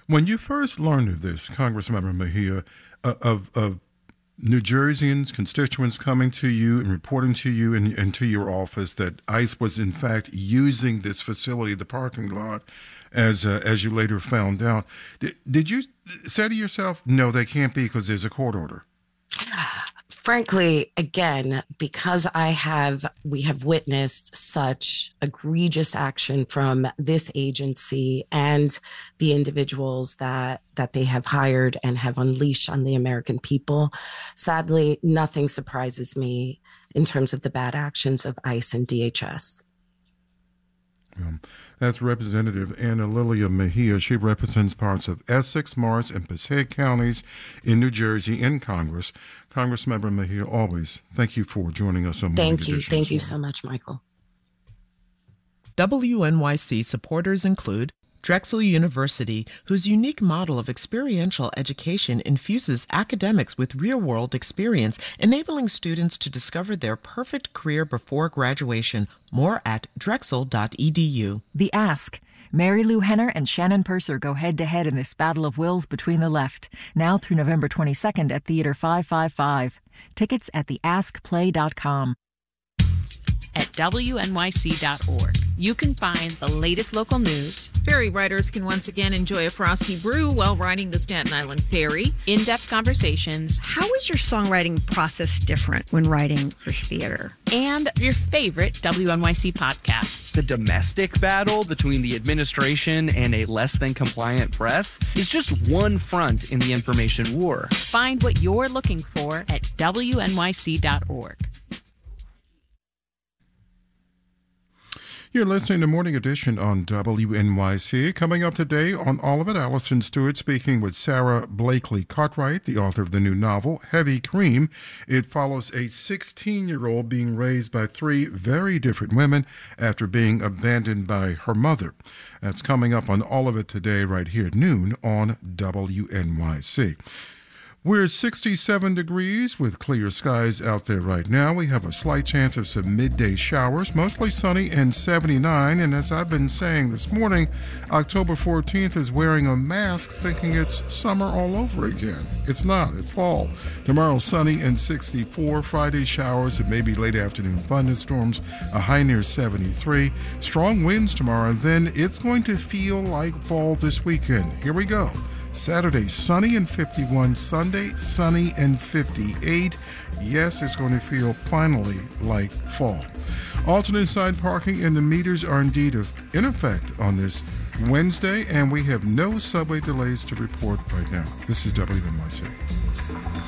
When you first learned of this, Congressmember Mejia, of New Jerseyans, constituents coming to you and reporting to you and to your office that ICE was in fact using this facility, the parking lot, as you later found out, did you say to yourself, no, they can't be because there's a court order? Frankly, again, because we have witnessed such egregious action from this agency and the individuals that they have hired and have unleashed on the American people. Sadly, nothing surprises me in terms of the bad actions of ICE and DHS. That's Representative Ana Lilia Mejia. She represents parts of Essex, Morris, and Passaic counties in New Jersey in Congress. Congressmember Mejia, always thank you for joining us on Morning Edition. Thank you so much, Michael. WNYC supporters include Drexel University, whose unique model of experiential education infuses academics with real-world experience, enabling students to discover their perfect career before graduation. More at drexel.edu. The Ask. Mary Lou Henner and Shannon Purser go head-to-head in this battle of wills between the left, now through November 22nd at Theater 555. Tickets at theaskplay.com. At WNYC.org. You can find the latest local news. Ferry riders can once again enjoy a frosty brew while riding the Staten Island Ferry. In-depth conversations. How is your songwriting process different when writing for theater? And your favorite WNYC podcasts. The domestic battle between the administration and a less than compliant press is just one front in the information war. Find what you're looking for at WNYC.org. You're listening to Morning Edition on WNYC. Coming up today on all of it, Allison Stewart speaking with Sarah Blakely Cartwright, the author of the new novel, Heavy Cream. It follows a 16-year-old being raised by three very different women after being abandoned by her mother. That's coming up on all of it today right here at noon on WNYC. We're 67 degrees with clear skies out there right now. We have a slight chance of some midday showers, mostly sunny and 79. And as I've been saying this morning, October 14th is wearing a mask thinking it's summer all over again. It's not. It's fall. Tomorrow, sunny and 64. Friday, showers and maybe late afternoon thunderstorms, a high near 73. Strong winds tomorrow, and then it's going to feel like fall this weekend. Here we go. Saturday, sunny and 51. Sunday, sunny and 58. Yes, it's going to feel finally like fall. Alternate side parking and the meters are indeed in effect on this Wednesday, and we have no subway delays to report right now. This is WNYC.